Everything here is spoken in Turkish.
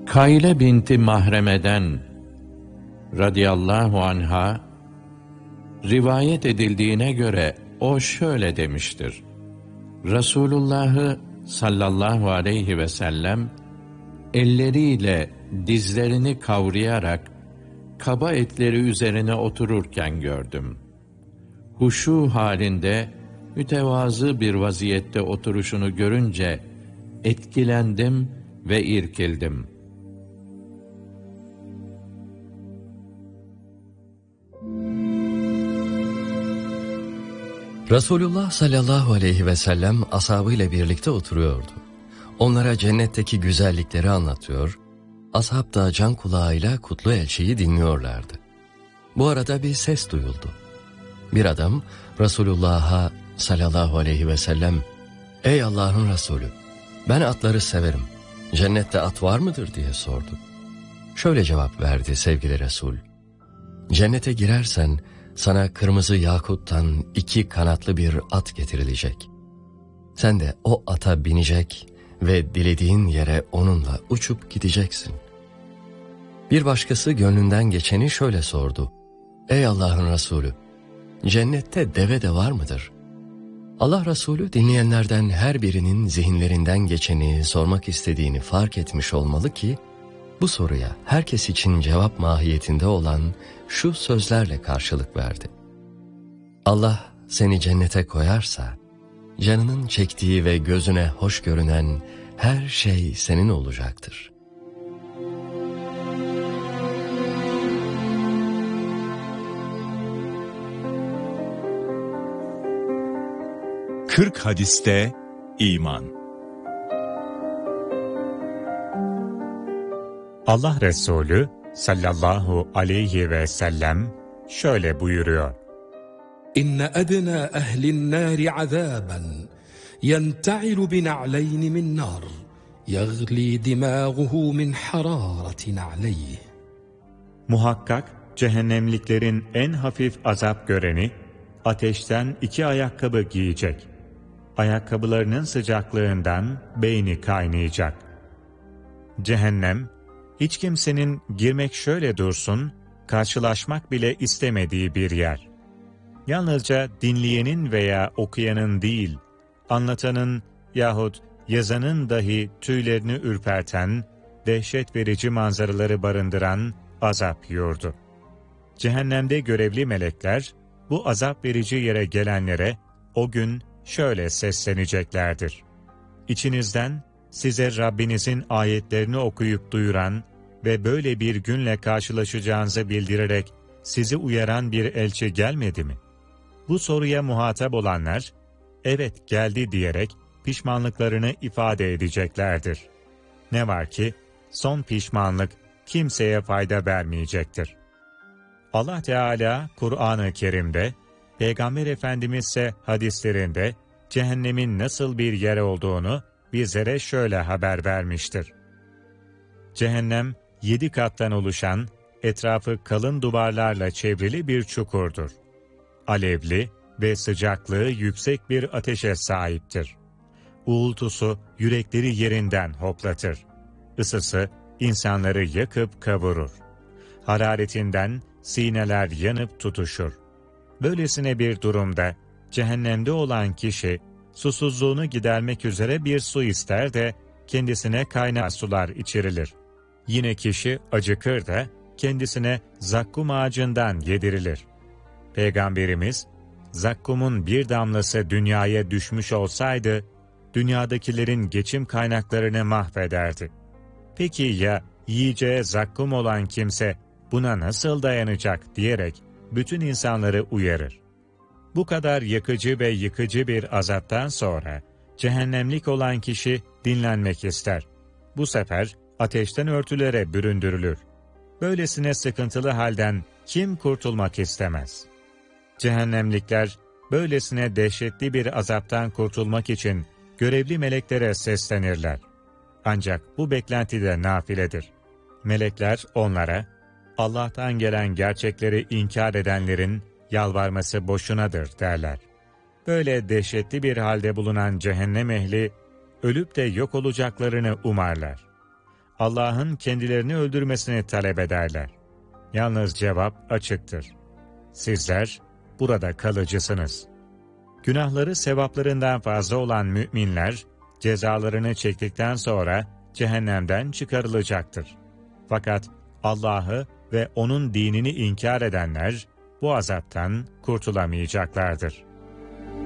Kayle binti Mahreme'den radıyallahu anha rivayet edildiğine göre o şöyle demiştir: Resulullah'ı sallallahu aleyhi ve sellem elleriyle dizlerini kavrayarak kaba etleri üzerine otururken gördüm. Huşu halinde mütevazı bir vaziyette oturuşunu görünce etkilendim ve irkildim. Resulullah sallallahu aleyhi ve sellem ashabıyla birlikte oturuyordu. Onlara cennetteki güzellikleri anlatıyor, ashab da can kulağıyla kutlu elçiyi dinliyorlardı. Bu arada bir ses duyuldu. Bir adam Resulullah'a sallallahu aleyhi ve sellem, "Ey Allah'ın Resulü, ben atları severim. Cennette at var mıdır?" diye sordu. Şöyle cevap verdi sevgili Resul: "Cennete girersen sana kırmızı yakuttan 2 kanatlı bir at getirilecek. Sen de o ata binecek ve dilediğin yere onunla uçup gideceksin." Bir başkası gönlünden geçeni şöyle sordu: "Ey Allah'ın Resulü, cennette deve de var mıdır?" Allah Resulü dinleyenlerden her birinin zihinlerinden geçeni, sormak istediğini fark etmiş olmalı ki, bu soruya herkes için cevap mahiyetinde olan şu sözlerle karşılık verdi: Allah seni cennete koyarsa, canının çektiği ve gözüne hoş görünen her şey senin olacaktır. Kırk hadiste iman. Allah Resulü sallallahu aleyhi ve sellem şöyle buyuruyor: İnne ednâ ehlin nâri azâben yentailu bina'leyni min nar yagli dimâguhu min harâreti na'leyh. Muhakkak cehennemliklerin en hafif azap göreni ateşten 2 ayakkabı giyecek. Ayakkabılarının sıcaklığından beyni kaynayacak. Cehennem, hiç kimsenin girmek şöyle dursun, karşılaşmak bile istemediği bir yer. Yalnızca dinleyenin veya okuyanın değil, anlatanın yahut yazanın dahi tüylerini ürperten, dehşet verici manzaraları barındıran azap yurdu. Cehennemde görevli melekler, bu azap verici yere gelenlere o gün şöyle sesleneceklerdir: İçinizden size Rabbinizin ayetlerini okuyup duyuran ve böyle bir günle karşılaşacağınızı bildirerek sizi uyaran bir elçi gelmedi mi? Bu soruya muhatap olanlar, evet geldi diyerek pişmanlıklarını ifade edeceklerdir. Ne var ki son pişmanlık kimseye fayda vermeyecektir. Allah Teala Kur'an-ı Kerim'de, Peygamber Efendimiz ise hadislerinde cehennemin nasıl bir yer olduğunu bizlere şöyle haber vermiştir: Cehennem 7 kattan oluşan, etrafı kalın duvarlarla çevrili bir çukurdur. Alevli ve sıcaklığı yüksek bir ateşe sahiptir. Uğultusu yürekleri yerinden hoplatır. Isısı insanları yakıp kavurur. Hararetinden sineler yanıp tutuşur. Böylesine bir durumda cehennemde olan kişi susuzluğunu gidermek üzere bir su ister de kendisine kaynar sular içirilir. Yine kişi acıkır da kendisine zakkum ağacından yedirilir. Peygamberimiz, zakkumun bir damlası dünyaya düşmüş olsaydı, dünyadakilerin geçim kaynaklarını mahvederdi. Peki ya yiyeceğe zakkum olan kimse buna nasıl dayanacak diyerek bütün insanları uyarır. Bu kadar yakıcı ve yıkıcı bir azaptan sonra cehennemlik olan kişi dinlenmek ister. Bu sefer ateşten örtülere büründürülür. Böylesine sıkıntılı halden kim kurtulmak istemez? Cehennemlikler böylesine dehşetli bir azaptan kurtulmak için görevli meleklere seslenirler. Ancak bu beklenti de nafiledir. Melekler onlara, Allah'tan gelen gerçekleri inkar edenlerin yalvarması boşunadır derler. Böyle dehşetli bir halde bulunan cehennem ehli, ölüp de yok olacaklarını umarlar. Allah'ın kendilerini öldürmesini talep ederler. Yalnız cevap açıktır. Sizler burada kalıcısınız. Günahları sevaplarından fazla olan müminler, cezalarını çektikten sonra cehennemden çıkarılacaktır. Fakat Allah'ı ve onun dinini inkar edenler bu azaptan kurtulamayacaklardır.